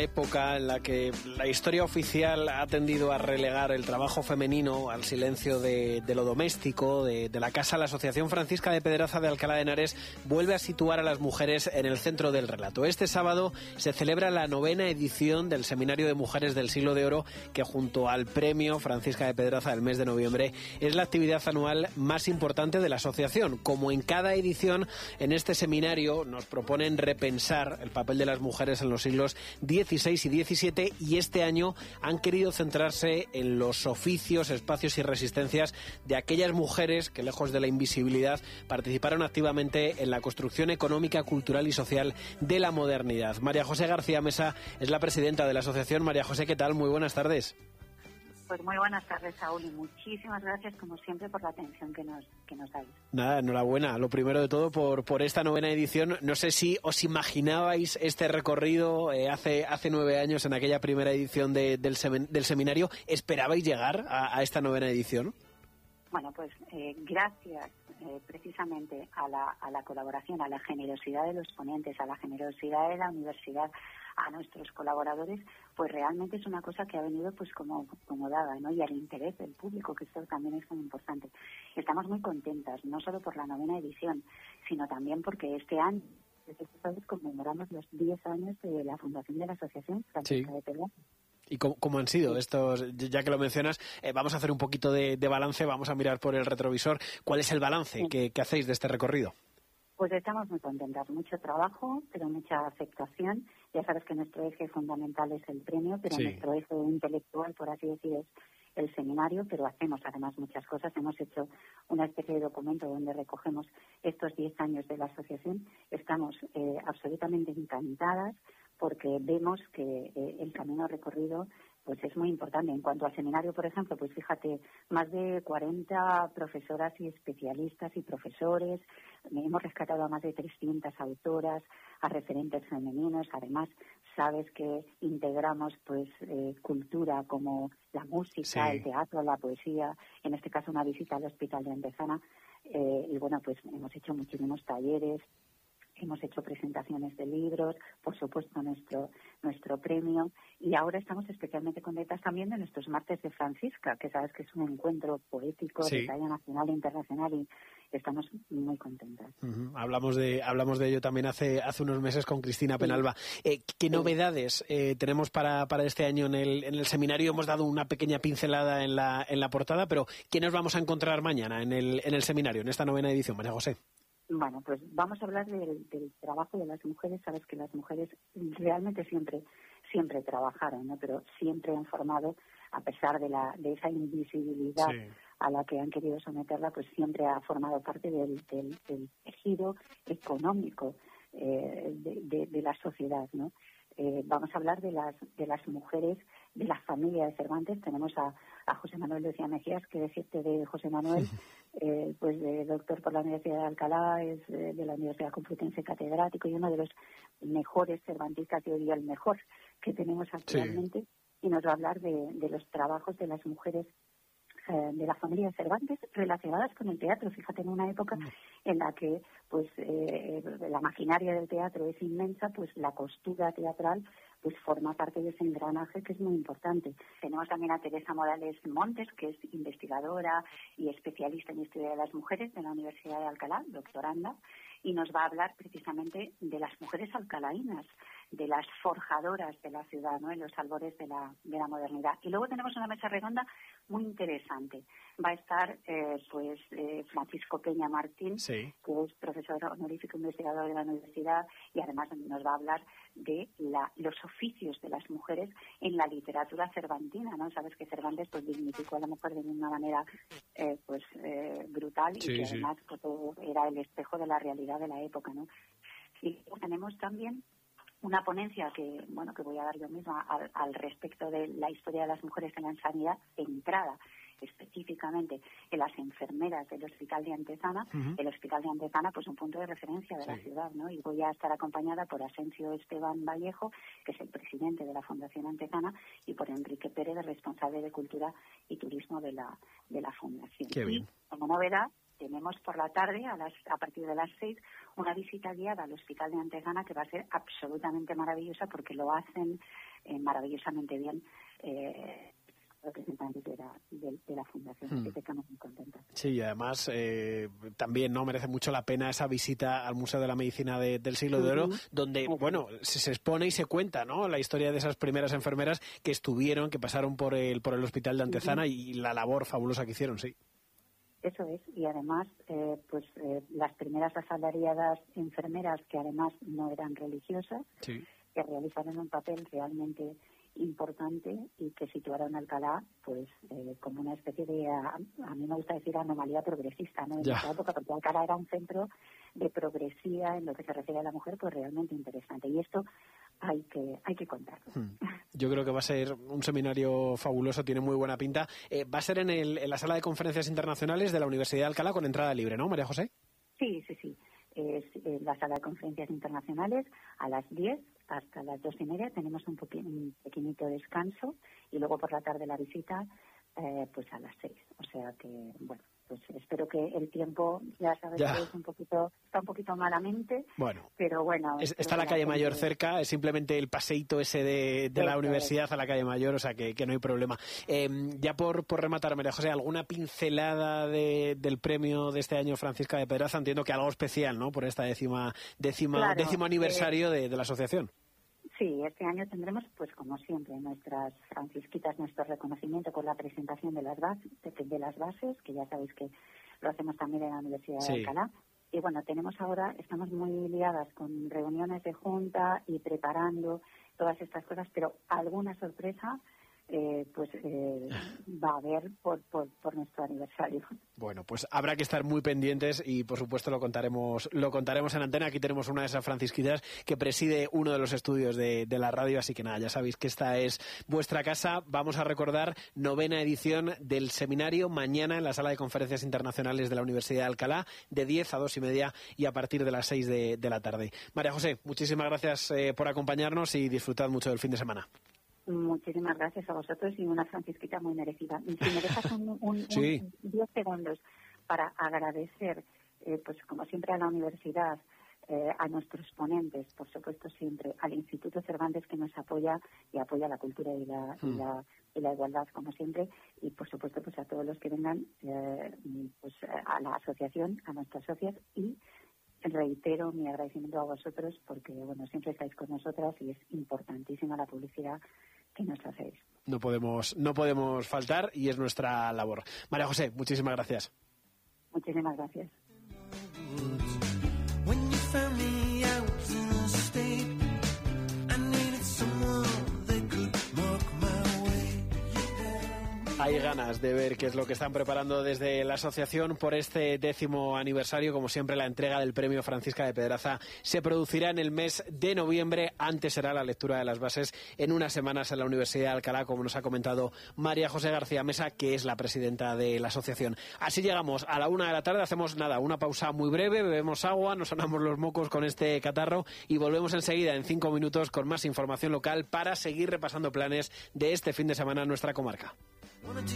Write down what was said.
época en la que la historia oficial ha tendido a relegar el trabajo femenino al silencio de lo doméstico, de la casa, la Asociación Francisca de Pedraza de Alcalá de Henares vuelve a situar a las mujeres en el centro del relato. Este sábado se celebra la 9ª edición del Seminario de Mujeres del Siglo de Oro, que junto al Premio Francisca de Pedraza del mes de noviembre es la actividad anual más importante de la asociación. Como en cada edición, en este seminario nos proponen repensar el papel de las mujeres en los siglos XVI y XVII, y este año han querido centrarse en los oficios, espacios y resistencias de aquellas mujeres que, lejos de la invisibilidad, participaron activamente en la construcción económica, cultural y social de la modernidad. María José García Mesa es la presidenta de la asociación. María José, ¿qué tal? Muy buenas tardes. Pues muy buenas tardes, Saúl, y muchísimas gracias, como siempre, por la atención que nos dais. Nada, enhorabuena, lo primero de todo, por esta 9ª edición. No sé si os imaginabais este recorrido hace 9 años, en aquella primera edición del seminario. ¿Esperabais llegar a esta 9ª edición? Bueno, pues gracias precisamente a la colaboración, a la generosidad de los ponentes, a la generosidad de la universidad, a nuestros colaboradores, pues realmente es una cosa que ha venido pues como dada, ¿no? Y al interés del público, que esto también es muy importante. Estamos muy contentas, no solo por la 9ª edición, sino también porque este año, desde este sábado, conmemoramos los 10 años de la fundación de la Asociación Francisca de Pedraza. ¿Y cómo han sido estos? Ya que lo mencionas, vamos a hacer un poquito de balance, vamos a mirar por el retrovisor. ¿Cuál es el balance que hacéis de este recorrido? Pues estamos muy contentas, mucho trabajo, pero mucha aceptación. Ya sabes que nuestro eje fundamental es el premio, pero nuestro eje intelectual, por así decir, es el seminario, pero hacemos además muchas cosas. Hemos hecho una especie de documento donde recogemos estos 10 años de la asociación. Estamos absolutamente encantadas porque vemos que el camino recorrido pues es muy importante. En cuanto al seminario, por ejemplo, pues fíjate, más de 40 profesoras y especialistas y profesores. Hemos rescatado a más de 300 autoras, a referentes femeninos. Además, sabes que integramos pues cultura como la música, el teatro, la poesía, en este caso una visita al Hospital de Antezana. Y bueno, pues hemos hecho muchísimos talleres. Hemos hecho presentaciones de libros, por supuesto nuestro premio, y ahora estamos especialmente contentas también de nuestros martes de Francisca, que sabes que es un encuentro poético de talla nacional e internacional, y estamos muy contentas. Hablamos de ello también hace unos meses con Cristina Penalba. ¿Qué novedades tenemos para este año en el seminario? Hemos dado una pequeña pincelada en la portada, pero ¿qué nos vamos a encontrar mañana en el seminario, en esta 9ª edición, María José? Bueno, pues vamos a hablar del trabajo de las mujeres. Sabes que las mujeres realmente siempre trabajaron, ¿no? Pero siempre han formado, a pesar de esa invisibilidad a la que han querido someterla, pues siempre ha formado parte del tejido económico de la sociedad, ¿no? Vamos a hablar de las mujeres de la familia de Cervantes. Tenemos a José Manuel Lucía Mejías. ¿Qué decirte de José Manuel? Pues doctor por la Universidad de Alcalá, es de la Universidad Complutense, catedrático y uno de los mejores cervantistas, yo diría el mejor que tenemos actualmente, y nos va a hablar de los trabajos de las mujeres de la familia de Cervantes relacionadas con el teatro. Fíjate, en una época en la que pues la maquinaria del teatro es inmensa, pues la costura teatral pues forma parte de ese engranaje que es muy importante. Tenemos también a Teresa Morales Montes, que es investigadora y especialista en historia de las mujeres de la Universidad de Alcalá, doctoranda, y nos va a hablar precisamente de las mujeres alcalaínas, de las forjadoras de la ciudad, ¿no? En los albores de la modernidad. Y luego tenemos una mesa redonda muy interesante. Va a estar Francisco Peña Martín, que es profesor honorífico investigador de la universidad, y además nos va a hablar de los oficios de las mujeres en la literatura cervantina, ¿no? Sabes que Cervantes pues dignificó a la mujer de una manera brutal, y que además pues, era el espejo de la realidad de la época, ¿no? Y tenemos también una ponencia que voy a dar yo misma al respecto de la historia de las mujeres en la sanidad, centrada específicamente en las enfermeras del Hospital de Antezana. El Hospital de Antezana, pues un punto de referencia de la ciudad, ¿no? Y voy a estar acompañada por Asensio Esteban Vallejo, que es el presidente de la Fundación Antezana, y por Enrique Pérez, responsable de Cultura y Turismo de la Fundación. Qué bien. Y como novedad, tenemos por la tarde, a partir de las 6, una visita guiada al Hospital de Antezana que va a ser absolutamente maravillosa, porque lo hacen maravillosamente bien representantes de la Fundación, así que estamos muy contentos. Sí, y además también no merece mucho la pena esa visita al Museo de la Medicina del Siglo de Oro, donde, bueno, se expone y se cuenta, ¿no?, la historia de esas primeras enfermeras que pasaron por el hospital de Antezana y la labor fabulosa que hicieron, sí. Eso es, y además, las primeras asalariadas enfermeras, que además no eran religiosas, que realizaron un papel realmente importante y que situaron a Alcalá pues como una especie de, a mí me gusta decir, anomalía progresista, ¿no? En esa época, porque Alcalá era un centro de progresía en lo que se refiere a la mujer, pues realmente interesante, y esto hay que contarlo. Yo creo que va a ser un seminario fabuloso, tiene muy buena pinta. Va a ser en la sala de conferencias internacionales de la Universidad de Alcalá con entrada libre, ¿no, María José? Sí. Es la sala de conferencias internacionales a las 10 hasta las 2:30. Tenemos un pequeñito descanso y luego por la tarde la visita pues a las 6. O sea que, bueno, pues espero que el tiempo, ya sabes que es está un poquito malamente, pero bueno. Está la calle Mayor cerca, es simplemente el paseíto ese de la universidad a la calle Mayor, o sea que no hay problema. Ya por rematar, María José, ¿alguna pincelada del premio de este año Francisca de Pedraza? Entiendo que algo especial, ¿no?, por esta décimo aniversario de la asociación. Sí, este año tendremos, pues como siempre, nuestras francisquitas, nuestro reconocimiento con la presentación de las bases, que ya sabéis que lo hacemos también en la Universidad de Alcalá. Y bueno, estamos muy liadas con reuniones de junta y preparando todas estas cosas, pero alguna sorpresa va a haber por nuestro aniversario. Bueno, pues habrá que estar muy pendientes y por supuesto lo contaremos en antena. Aquí tenemos una de esas francisquitas que preside uno de los estudios de la radio, así que nada, ya sabéis que esta es vuestra casa. Vamos a recordar 9ª edición del seminario mañana en la sala de conferencias internacionales de la Universidad de Alcalá, de 10 a 2:30 y a partir de las 6 de la tarde. María José, muchísimas gracias por acompañarnos y disfrutad mucho del fin de semana. Muchísimas gracias a vosotros y una francisquita muy merecida. Y si me dejas un 10 segundos para agradecer, pues como siempre, a la universidad, a nuestros ponentes, por supuesto siempre, al Instituto Cervantes, que nos apoya y apoya la cultura y la igualdad, como siempre, y por supuesto pues a todos los que vengan pues a la asociación, a nuestras socias, y reitero mi agradecimiento a vosotros porque, bueno, siempre estáis con nosotras y es importantísima la publicidad que nos hacéis. No podemos faltar y es nuestra labor. María José, muchísimas gracias. Muchísimas gracias. Hay ganas de ver qué es lo que están preparando desde la asociación por este 10º aniversario. Como siempre, la entrega del premio Francisca de Pedraza se producirá en el mes de noviembre. Antes será la lectura de las bases en unas semanas en la Universidad de Alcalá, como nos ha comentado María José García Mesa, que es la presidenta de la asociación. Así llegamos a la 1 de la tarde. Hacemos una pausa muy breve, bebemos agua, nos sonamos los mocos con este catarro y volvemos enseguida en 5 minutos con más información local para seguir repasando planes de este fin de semana en nuestra comarca.